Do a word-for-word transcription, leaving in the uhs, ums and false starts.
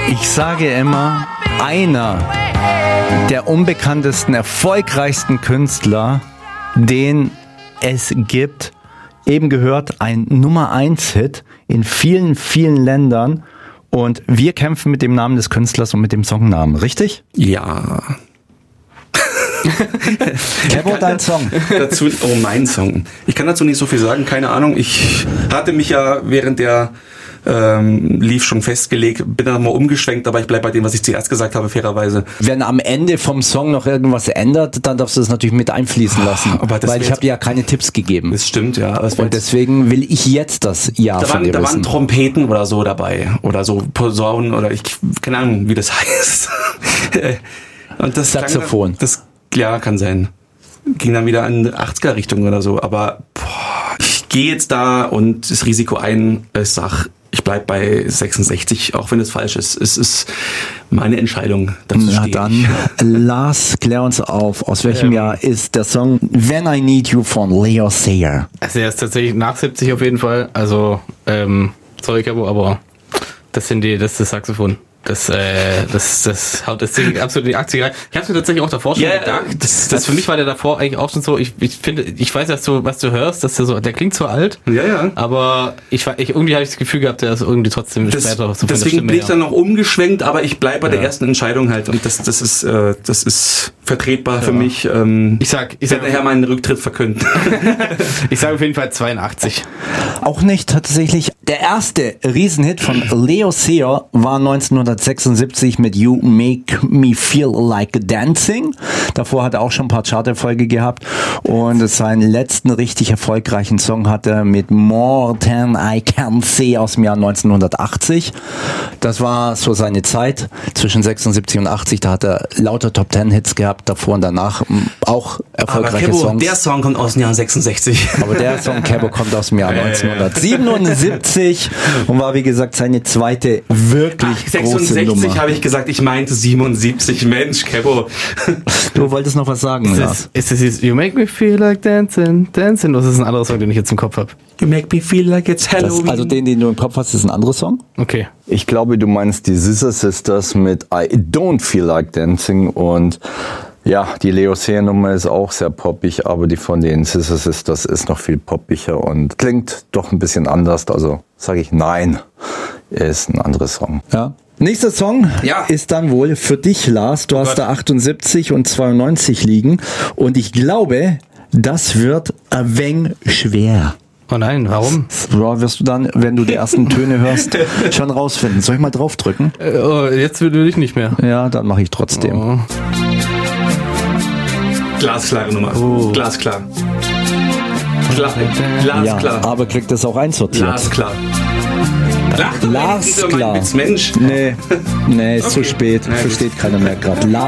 Ich sage immer, einer der unbekanntesten, erfolgreichsten Künstler, den es gibt, eben gehört, ein Nummer eins Hit in vielen, vielen Ländern. Und wir kämpfen mit dem Namen des Künstlers und mit dem Songnamen, richtig? Ja. Kebo, dein Song. Dazu, oh, mein Song. Ich kann dazu nicht so viel sagen, keine Ahnung. Ich hatte mich ja während der ähm, lief schon festgelegt, bin dann nochmal umgeschwenkt, aber ich bleibe bei dem, was ich zuerst gesagt habe, fairerweise. Wenn am Ende vom Song noch irgendwas ändert, dann darfst du es natürlich mit einfließen lassen, aber das weil ich habe dir ja keine Tipps gegeben. Das stimmt, ja. Aber und deswegen will ich jetzt das Ja da von waren, dir da wissen. waren Trompeten oder so dabei oder so Posaunen oder ich keine Ahnung, wie das heißt. Und das Saxophon. Dann, das ja, kann sein. Ging dann wieder in achtziger-Richtung oder so. Aber boah, ich gehe jetzt da und das Risiko ein. Ich sag, ich bleib bei sechsundsechzig, auch wenn es falsch ist. Es ist meine Entscheidung. Na dann, Lars, klär uns auf. Aus welchem ähm, Jahr ist der Song When I Need You von Leo Sayer? Also er ist tatsächlich nach siebzig auf jeden Fall. Also, ähm, sorry, Kebo, aber das sind die, das ist das Saxophon. Das, äh, das, das haut das Ding absolut in die achtziger rein. Ich hab's mir tatsächlich auch davor schon yeah, gedacht. Das, das, das für mich war der davor eigentlich auch schon so, ich, ich finde, ich weiß, dass du, was du hörst, dass der so, der klingt zwar alt, ja, ja. aber ich, ich irgendwie habe ich das Gefühl gehabt, der ist irgendwie trotzdem das, später so. Deswegen bin ich dann noch umgeschwenkt, aber ich bleibe bei ja. der ersten Entscheidung halt und das, das ist, äh, das ist vertretbar ja. für mich. Ähm, ich sag, ich werde daher meinen Rücktritt verkünden. Ich sage auf jeden Fall zweiundachtzig. Auch nicht tatsächlich. Der erste Riesenhit von Leo Sayer war neunzehnhundertsechsundsiebzig mit You Make Me Feel Like Dancing. Davor hat er auch schon ein paar Charterfolge gehabt und seinen letzten richtig erfolgreichen Song hatte er mit More Than I Can Say aus dem Jahr neunzehnhundertachtzig. Das war so seine Zeit zwischen sechsundsiebzig und achtzig. Da hat er lauter Top Ten Hits gehabt, davor und danach auch erfolgreiche aber Kebo, Songs. Der Song kommt aus dem Jahr sechsundsechzig. Aber der Song Kebo kommt aus dem Jahr neunzehnhundertsiebenundsiebzig und war wie gesagt seine zweite wirklich Ach, große Nummer. sechsundsechzig habe ich gesagt, ich meinte siebenundsiebzig. Mensch, Kebo. Du wolltest noch was sagen, Lars. Ist es You Make Me Feel Like Dancing, Dancing? Das ist ein anderer Song, den ich jetzt im Kopf habe. You Make Me Feel Like It's Halloween. Das, also den, den du im Kopf hast, ist ein anderer Song? Okay. Ich glaube, du meinst die Scissor Sisters mit I Don't Feel Like Dancing und ja, die Leo Sayer Nummer ist auch sehr poppig, aber die von den Scissor Sisters ist noch viel poppiger und klingt doch ein bisschen anders. Also sage ich nein, ist ein anderer Song. Ja. Nächster Song ja. ist dann wohl für dich, Lars. Du oh hast Gott. da achtundsiebzig und zweiundneunzig liegen und ich glaube, das wird ein wenig schwer. Oh nein, warum? Ja, wirst du dann, wenn du die ersten Töne hörst, schon rausfinden. Soll ich mal draufdrücken? Äh, oh, jetzt will ich nicht mehr. Ja, dann mache ich trotzdem. Oh. Glasklare Nummer. Oh. Glasklar. Klar. Glasklar. Ja, aber kriegt das auch einsortiert. Glasklar. Lach, Glasklar. Mensch. Nee, nee, ist Okay. zu spät. Na, Versteht keiner mehr gerade.